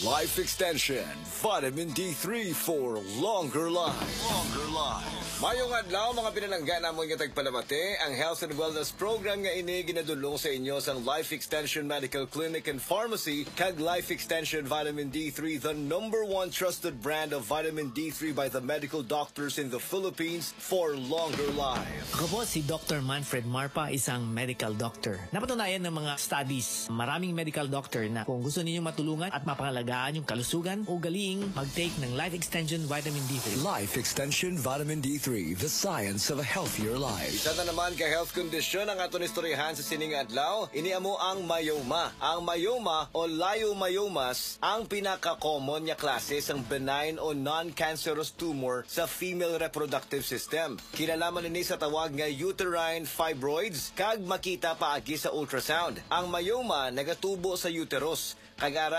Life Extension, Vitamin D3 for longer life. Longer life. Mayong adlaw mga pinalangga namon nga tagpalamate, ang Health and Wellness Program nga ini ginadulong sa inyo sang Life Extension Medical Clinic and Pharmacy kag Life Extension Vitamin D3, the #1 trusted brand of vitamin D3 by the medical doctors in the Philippines for longer life. Ako po si Dr. Manfred Marpa, isang medical doctor. Napatunayan ng mga studies, maraming medical doctor na kung gusto ninyong matulungan at mapangalagaan yung kalusugan, ugaling mag-take ng Life Extension Vitamin D3. Life Extension Vitamin D3, the science of a healthier life. Isa na naman ka health condition ang aton istoryahan sa sining adlaw. Iniamo ang myoma. Ang myoma o leiomyomas ang pinaka-common nga klase sang benign o non-cancerous tumor sa female reproductive system. Kinalaman ini sa tawag nga uterine fibroids kag makita paagi sa ultrasound. Ang myoma nagatubo sa uterus. Kagara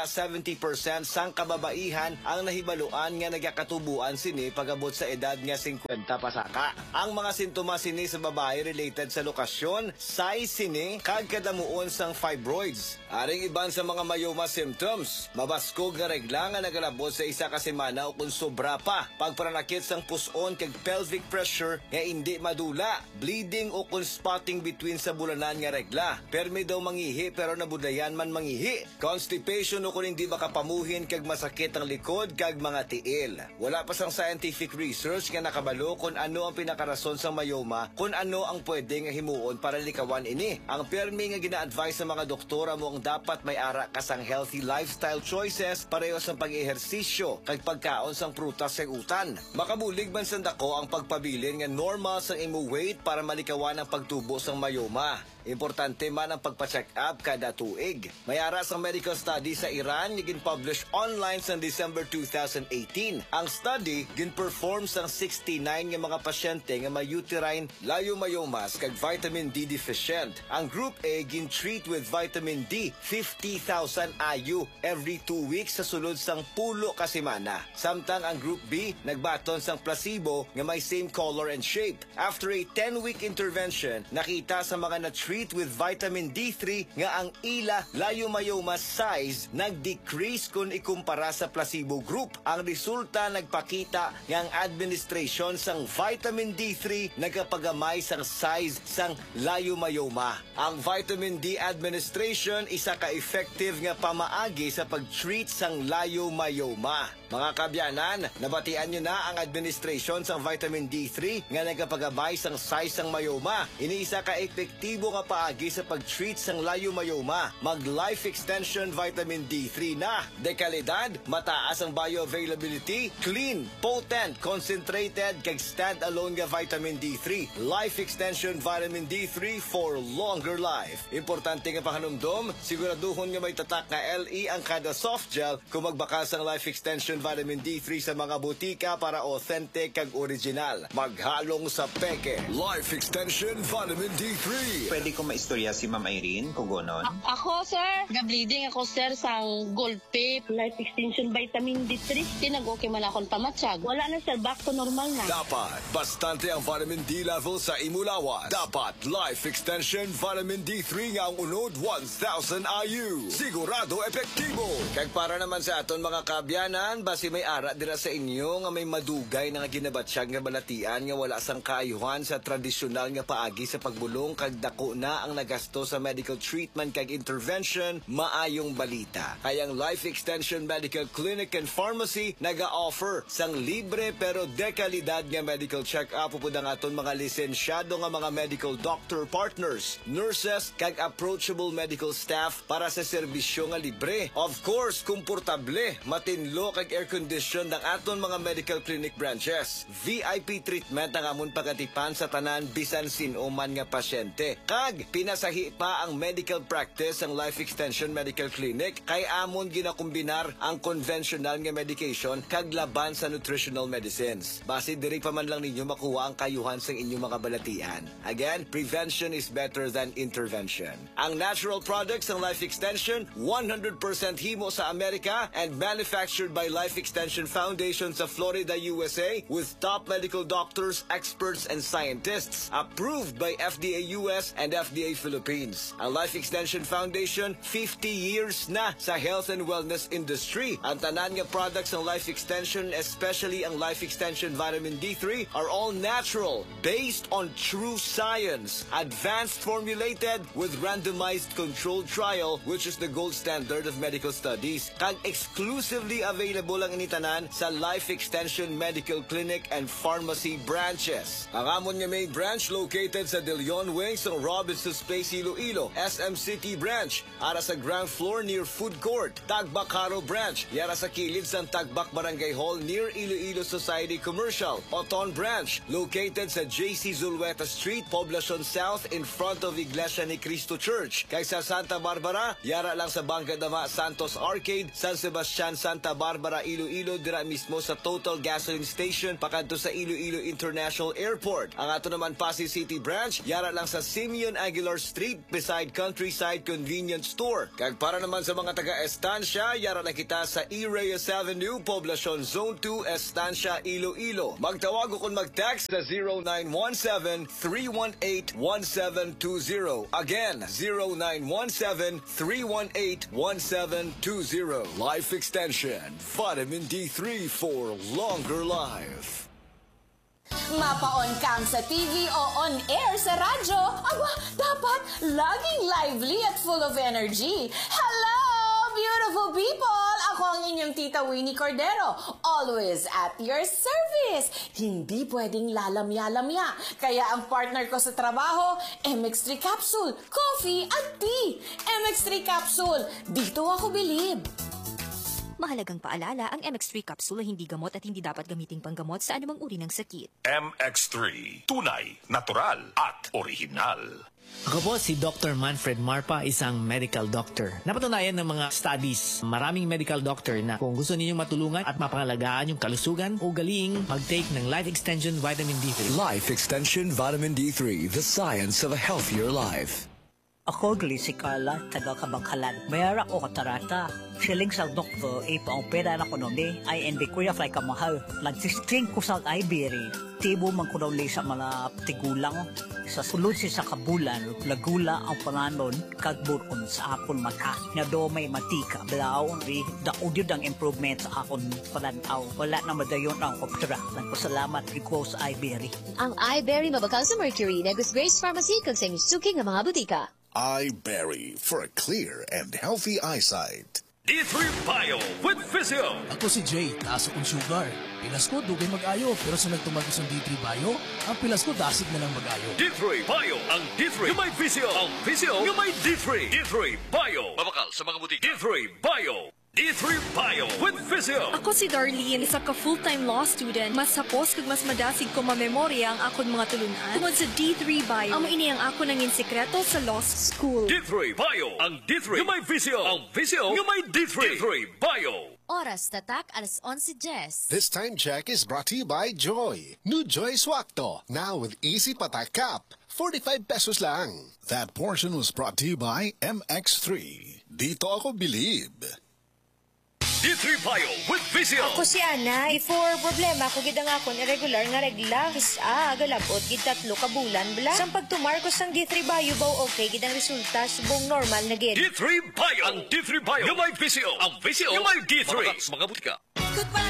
70% sang kababaihan ang nahibaluan nga nagakatubuan sini pagabot sa edad nga 50 pasaka. Ang mga sintomas sini sa babae related sa lokasyon, size sini kag kadamuon sang fibroids. Aring iban sa mga myoma symptoms, mabaskog nga regla nga nagalabot sa isa ka semana o kung sobra pa, pagparanakit sang puson kag pelvic pressure nga hindi madula, bleeding o kung spotting between sa bulanan nga regla. Permi daw mangihi pero nabudayan man mangihi. Constipation o kung hindi makapamuhin kag masakit ang likod kag mga tiil. Wala pa sang scientific research nga nakabalo kung ano ang pinakarason sa myoma, kung ano ang pwede nga himuon para likawan ini. Ang permi nga gina-advise sa mga doktora mo ang dapat may ara ka sang healthy lifestyle choices pareho sa pag-ehersisyo kag pagkaon sang prutas kag utan. Makabulig man sa dako ang pagpabilin nga normal sang imo weight para malikawan ang pagtubo sang myoma. Importante man ang pagpa-check up kada tuig. May ara sang medical study sa Iran nga gin-publish online sa December 2018. Ang study gin-perform sang 69 nga mga pasyente nga may uterine leiomyomas kag vitamin D deficient. Ang group A gin-treat with vitamin D 50,000 IU every 2 weeks sa sulod sang pulo ka semana. Samtang ang group B nagbaton sang placebo nga may same color and shape. After a 10-week intervention, nakita sa mga na-treat with vitamin D3 nga ang ila leiomyoma size nag-decrease kung ikumpara sa placebo group. Ang resulta nagpakita nga ang administration sang vitamin D3 nagapagamay sang size sang leiomyoma. Ang vitamin D administration isa ka effective nga pamaagi sa pag-treat sang leiomyoma. Mga kabyanan, nabatian nyo na ang administration sang vitamin D3 nga nagapagamay sang size sang myoma. Iniisa ka epektibo nga paagi sa pag-treat sang leiomyoma. Mag-Life Extension Vitamin D3 na. De kalidad, mataas ang bioavailability, clean, potent, concentrated, kag stand-alone nga vitamin D3. Life Extension Vitamin D3 for longer life. Importante nga pakanumdom, siguraduhon nga may tatak nga LE ang kada soft gel kung magbakas ang Life Extension Vitamin D3 sa mga butika para authentic kag original. Maghalong sa peke. Life Extension Vitamin D3. Pwede ko maistorya si Ma'am Irene kung gano'n? Ako, sir, ga-bleeding ako, sir, sang gold pip, Life Extension Vitamin D3. Tinag-okay man akong pamatsyag. Wala na, sir, back to normal na. Dapat bastante ang vitamin D level sa imulawas. Dapat Life Extension Vitamin D3 nga ang unod 1,000 IU. Sigurado epektibo. Kag para naman sa aton mga kabyanan, basi may ara dira sa inyo nga may madugay na nga ginabatsyag nga balatian nga wala sang kaayuhan sa tradisyonal nga paagi sa pagbulong kag dako na ang nagasto sa medical treatment kag intervention, maayong balita. Kayang Life Extension Medical Clinic and Pharmacy naga-offer sang libre pero dekalidad nga medical check-up upod ang aton mga lisensyado nga mga medical doctor partners, nurses kag approachable medical staff para sa serbisyo nga libre. Of course, komportable, matinlo kag air-conditioned ang aton mga medical clinic branches. VIP treatment ang amon pagatipan sa tanan bisan sino man nga pasyente. Kag pinasahi pa ang medical practice ang Life Extension Medical Clinic kay amon ginakombinar ang conventional nga medication kag laban sa nutritional medicines. Base diri pa man lang ninyo makuha ang kayuhan sa inyong mga balatian. Again, prevention is better than intervention. Ang natural products ng Life Extension 100% himo sa Amerika and manufactured by Life Life Extension Foundation sa Florida, USA with top medical doctors, experts, and scientists. Approved by FDA US and FDA Philippines. Ang Life Extension Foundation, 50 years na sa health and wellness industry. Ang tanan nga products ng Life Extension, especially ang Life Extension Vitamin D3, are all natural, based on true science, advanced formulated with randomized controlled trial, which is the gold standard of medical studies. Kag exclusively available ang initanan sa Life Extension Medical Clinic and Pharmacy branches. Ang amon nga main branch located sa De Leon Wings ng Robinson's Place, Iloilo. SM City branch, ara sa ground floor near Food Court. Tagbak Haro branch, yara sa kilid sa Tagbak Barangay Hall near Iloilo Society Commercial. Oton branch, located sa JC Zulueta Street, Poblacion South in front of Iglesia ni Cristo Church. Kaysa Santa Barbara, yara lang sa Bangka Dama Santos Arcade, San Sebastian, Santa Barbara, Iloilo, dira mismo sa Total Gasoline Station, pakanto sa Iloilo International Airport. Ang ato naman Pasig City branch, yara lang sa Simeon Aguilar Street beside Countryside Convenience Store. Kag para naman sa mga taga-Estancia, yara na kita sa E. Reyes Avenue, Poblacion Zone 2, Estancia, Iloilo. Magtawag o kung mag-text sa 0917-318-1720. Again, 0917-318-1720. Life Extension, Vitamin D3 for longer life. Mapaon kang sa TV o on air sa radyo, aba, dapat laging lively at full of energy. Hello, beautiful people! Ako ang inyong tita Winnie Cordero, always at your service. Hindi pwedeng lalamya-lamya. Kaya ang partner ko sa trabaho, MX3 Capsule, coffee at tea. MX3 Capsule, dito ako bilib. Mahalagang paalala, ang MX3 capsule ay hindi gamot at hindi dapat gamiting panggamot sa anumang uri ng sakit. MX3, tunay, natural at original. Ako po si Dr. Manfred Marpa, isang medical doctor. Napatunayan ng mga studies, maraming medical doctor na kung gusto ninyong matulungan at mapangalagaan yung kalusugan, ugaling mag-take ng Life Extension Vitamin D3. Life Extension Vitamin D3, the science of a healthier life. Ako, Glissy Carla, taga-Kabangkalan. Mayara ko katarata. Siling sa doktor, ipaong pera na ko noon ay hindi ko fly ka mahal. Nagsisting ko sa Ibery. Tibo man ko daw sa mga tigulang. Sa sulod sa kabulan, lagula ang panganon, kagburon sa akon mata. Na do may matika. Blaw, daodyod ang improvement sa akon pananaw. Wala na madayon ang koptra. Nagpasalamat ko sa Ibery. Ang iBerry mabakal sa Mercury, Negus Grace Pharmacy, kag sa suki ng mga butika. iBerry for a clear and healthy eyesight. D3 Bio with Physio. Ako si Jay, taas akong sugar. Pilas ko, dugay mag-ayo. Pero sa nagtumagos ng D3 Bio, ang pilas ko dasig na lang mag-ayo. D3 Bio. Ang D3 yung may Physio. Ang Physio yung may D3. D3 Bio. Mabakal sa mga butika. D3 Bio. D3 Bio with Physio. Ako si Darlene, isa ka full-time law student. Mas sapos kag mas madasig ko mamemorya ang akon mga tulunan. Tungod sa D3 Bio, ang ini ang ako nangin sekreto sa law school. D3 Bio. Ang D3 yung may Physio. Ang Physio yung may D3. D3 Bio. Oras tatak, alas 11:10. This time check is brought to you by Joy. New Joy Swakto, now with Easy Patak Cup. 45 pesos lang. That portion was brought to you by MX3. Dito ako bilib. D3 Bio with Physio. Ako si Ana, for problema ko gid ang akon irregular nga regla. Galabot gid 3 ka bulan bla. Sang pagtumarkos sang D3 Bio baw okay gid ang resulta subong normal na gid. D3 Bio. Ang D3 Bio yung may Physio. Ang Physio yung may D3. Mga butika.